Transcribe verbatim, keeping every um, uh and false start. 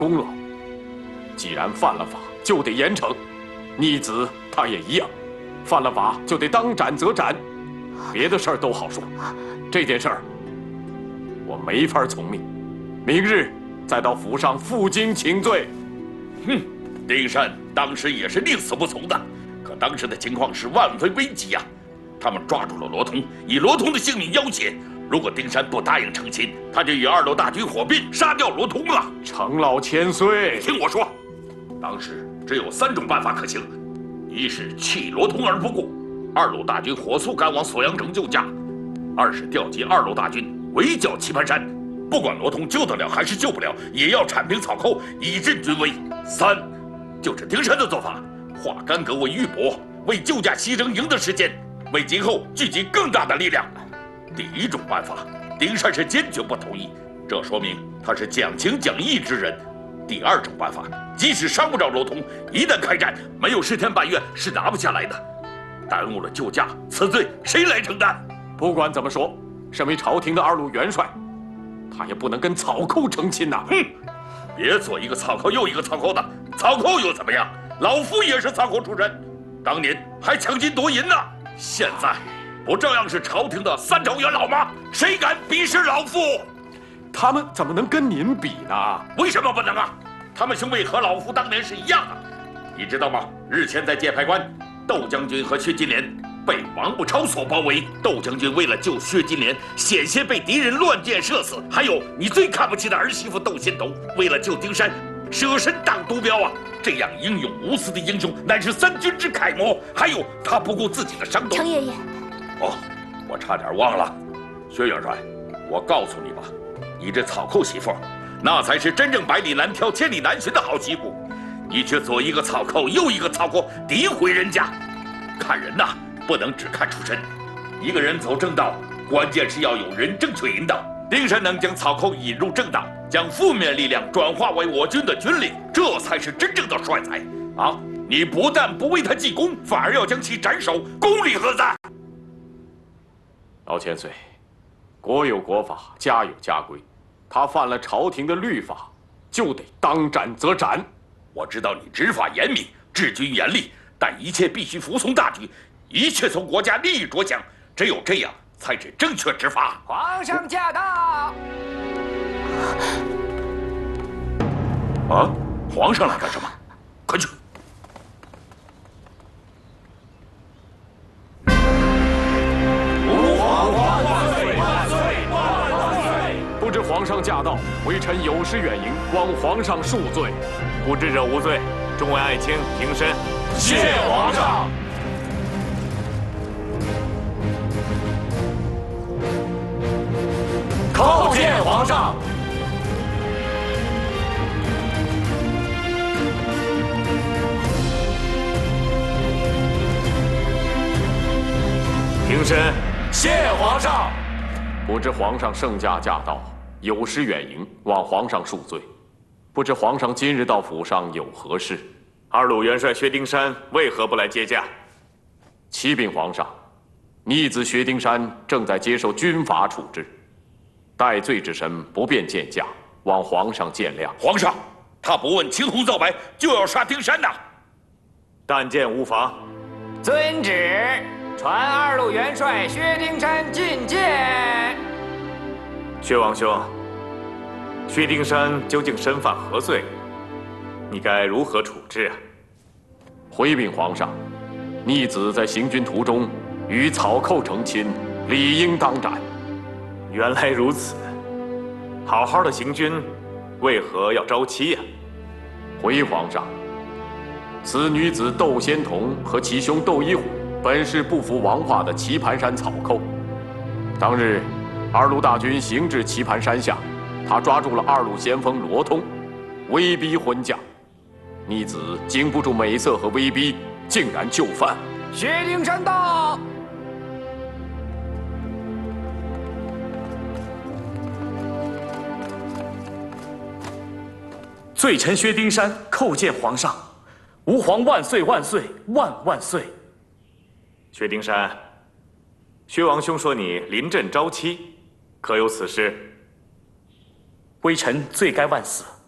功劳。既然犯了法，就得严惩。逆子他也一样，犯了法就得当斩则斩。别的事儿都好说，这件事儿我没法从命。明日再到府上负荆请罪。 哼，丁山当时也是宁死不从的，可当时的情况是万分危急啊！他们抓住了罗通，以罗通的性命要挟。如果丁山不答应成亲，他就与二路大军火并，杀掉罗通了。 程老千岁， 听我说，当时只有三种办法可行：一是弃罗通而不顾，二路大军火速赶往锁阳城救驾；二是调集二路大军围剿棋盘山，不管罗通救得了还是救不了，也要铲平草寇，以振军威；三就是丁山的做法，化干戈为玉帛，为救驾牺牲赢得时间，为今后聚集更大的力量。第一种办法，丁山是坚决不同意，这说明他是讲情讲义之人。第二种办法，即使伤不着罗通，一旦开战，没有十天半月是拿不下来的。耽误了救驾，此罪谁来承担？ 不管怎么说，身为朝廷的二路元帅，他也不能跟草寇成亲呐！ 哼，别做一个草寇又一个草寇的，草寇又怎么样？老夫也是草寇出身，当年还抢金夺银呢，现在不照样是朝廷的三朝元老吗？谁敢鄙视老夫？ 他们怎么能跟您比呢？ 为什么不能啊？他们兄妹和老夫当年是一样的，你知道吗？日前在界牌关，窦将军和薛金莲被王不超所包围，窦将军为了救薛金莲，险些被敌人乱箭射死。还有你最看不起的儿媳妇窦仙童，为了救丁山，舍身当毒镖啊！这样英勇无私的英雄，乃是三军之楷模。还有他不顾自己的伤痛。 程爷爷， 哦，我差点忘了，薛元帅，我告诉你吧，你这草寇媳妇，那才是真正百里难挑、千里难寻的好媳妇。你却左一个草寇，右一个草寇，诋毁人家。看人呐，不能只看出身。一个人走正道，关键是要有人正确引导。丁山能将草寇引入正道，将负面力量转化为我军的军力，这才是真正的帅才啊！你不但不为他记功，反而要将其斩首，公理何在？ 老千岁，国有国法，家有家规，他犯了朝廷的律法，就得当斩则斩。 我知道你执法严明，治军严厉，但一切必须服从大局，一切从国家利益着想，只有这样才是正确执法。 皇上驾到！ 啊，皇上来干什么？快去！ 吾皇万岁万岁万岁！不知皇上驾到，微臣有失远迎，望皇上恕罪。 不知者无罪，众位爱卿平身。 谢皇上。 叩见皇上。平身。 谢皇上。不知皇上圣驾驾到，有失远迎，望皇上恕罪。不知皇上今日到府上有何事？ 二路元帅薛丁山为何不来接驾？ 启禀皇上，逆子薛丁山正在接受军法处置，戴罪之身不便见驾，望皇上见谅。 皇上，他不问青红皂白就要杀丁山呐！ 但见无妨。 遵旨，传二路元帅薛丁山觐见。 薛王兄，薛丁山究竟身犯何罪？你该如何处置啊？ 回禀皇上，逆子在行军途中与草寇成亲，理应当斩。 原来如此，好好的行军，为何要招妻呀？ 回皇上，此女子窦仙童和其兄窦一虎本是不服王化的棋盘山草寇。当日，二路大军行至棋盘山下，他抓住了二路先锋罗通，威逼婚嫁。逆子经不住美色和威逼，竟然就范。 薛丁山到。 罪臣薛丁山叩见皇上，吾皇万岁万岁万万岁。 薛丁山，薛王兄说你临阵招妻，可有此事？ 微臣罪该万死。